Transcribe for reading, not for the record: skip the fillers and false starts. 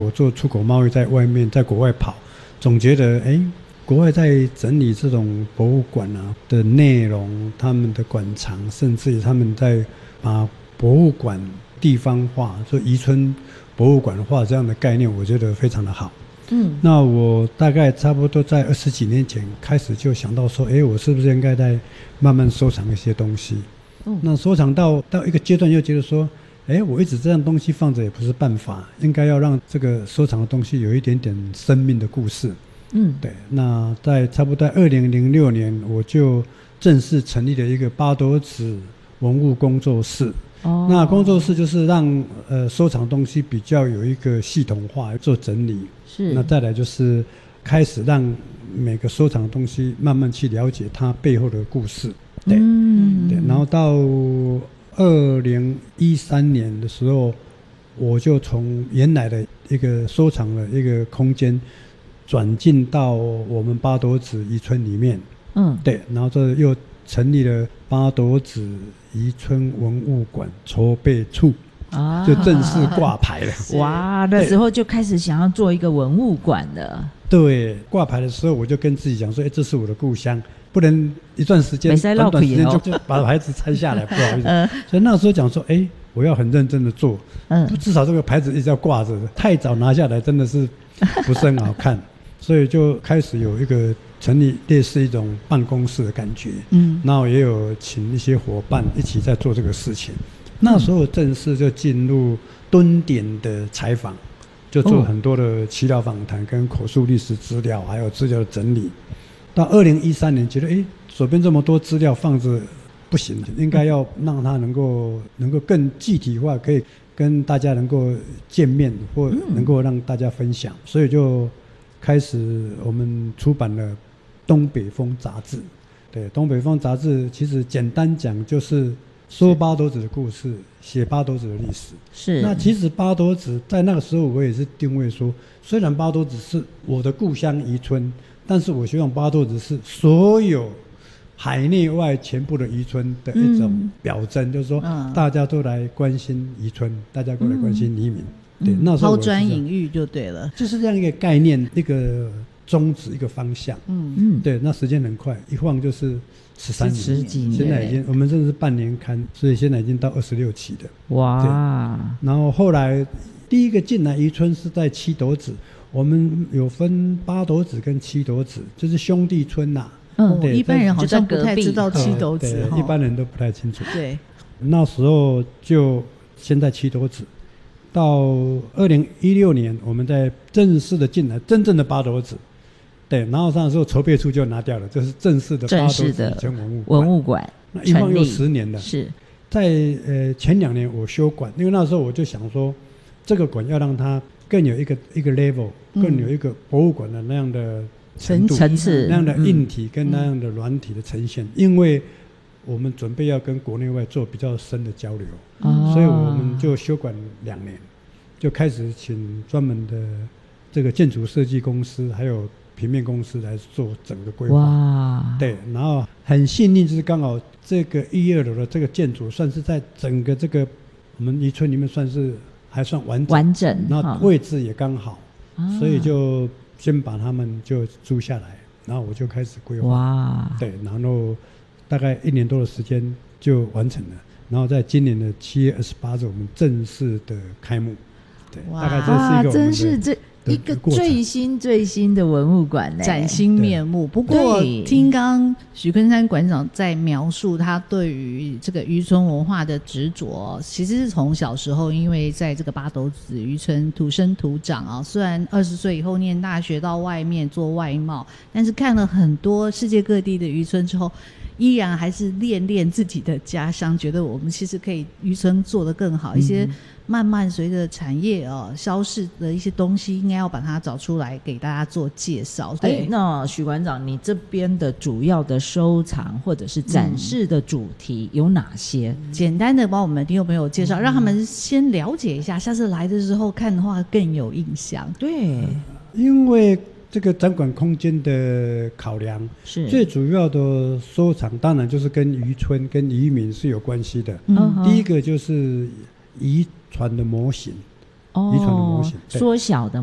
我做出口贸易，在外面在国外跑，总觉得国外在整理这种博物馆的内容，他们的馆藏，甚至于他们在把博物馆地方化，说渔村博物馆化这样的概念，我觉得非常的好。那我大概差不多在20几年前开始就想到说，我是不是应该再慢慢收藏一些东西？那收藏到一个阶段，又觉得说，我一直这样东西放着也不是办法，应该要让这个收藏的东西有一点点生命的故事。对。那在差不多在2006年，我就正式成立了一个八斗子文物工作室。那工作室就是让收藏东西比较有一个系统化做整理。是。那再来就是开始让每个收藏的东西慢慢去了解它背后的故事。对。对。然后到2013年的时候，我就从原来的一个收藏的一个空间转进到我们八斗子渔村里面。对。然后这又成立了八斗子渔村文物馆筹备处，就正式挂牌了。 哇，那时候就开始想要做一个文物馆了。 对，挂牌的时候我就跟自己讲说，这是我的故乡，不能一段时间短时间就把牌子拆下来，不好意思。所以那时候讲说，我要很认真的做，至少这个牌子一直要挂着，太早拿下来真的是不是很好看。所以就开始有一个成立类似一种办公室的感觉。然后也有请一些伙伴一起在做这个事情。那时候正式就进入蹲点的采访，就做很多的耆老访谈跟口述历史资料，还有资料的整理。到2013年觉得手边这么多资料放着不行，应该要让它能够更具体化，可以跟大家能够见面，或能够让大家分享。所以就开始我们出版了东北风杂志。对，东北风杂志其实简单讲就是说八斗子的故事，写八斗子的历史。是。那其实八斗子在那个时候我也是定位说，虽然八斗子是我的故乡渔村，但是我希望八斗子是所有海内外全部的渔村的一种表征，就是说大家都来关心渔村，大家都来关心渔民。对，那时候抛砖引玉就对了， 就是这样一个概念，一个宗旨，一个方向。对，那时间很快，一晃就是13年，现在已经我们这是半年刊，所以现在已经到26期的。哇！然后后来第一个进来渔村是在七斗子，我们有分八斗子跟七斗子，就是兄弟村呐。 对，一般人好像不太知道七斗子， 一般人都不太清楚。 对， 那时候就先在七斗子。到2016年，我们在正式的进来真正的八斗子。对，然后那时候筹备处就拿掉了，这是正式的八斗子渔村文物馆。 那一晃又10年了。 是。 在前2年我修馆，因为那时候我就想说，这个馆要让它更有一个 level，更有一个博物馆的那样的程次，那样的硬体跟那样的软体的呈现，因为我们准备要跟国内外做比较深的交流。所以我们就休馆2年，就开始请专门的这个建筑设计公司还有平面公司来做整个规划。对，然后很幸运就是刚好这个1、2楼的这个建筑算是在整个这个我们渔村里面算是还算完整，然后位置也刚好，所以就先把他们就租下来，然后我就开始规划。对，然后大概1年多的时间就完成了。然后在今年的7月28日，我们正式的开幕。对，大概这是一个我们的真是这一个最新的文物馆崭新面目。不过听刚刚许昆山馆长在描述他对于这个渔村文化的执着，其实是从小时候因为在这个八斗子渔村土生土长啊，虽然20岁以后念大学到外面做外贸，但是看了很多世界各地的渔村之后，依然还是恋自己的家乡，觉得我们其实可以渔村做得更好，一些慢慢随着产业消逝的一些东西，应该要把它找出来给大家做介绍。对， 那许馆长，你这边的主要的收藏或者是展示的主题有哪些？ 简单的帮我们听众朋友介绍，让他们先了解一下，下次来的时候看的话更有印象。 对， 因为这个展馆空间的考量，是最主要的收藏，当然就是跟渔村、跟渔民是有关系的。第一个就是渔船的模型， 遗传的模型， 缩小的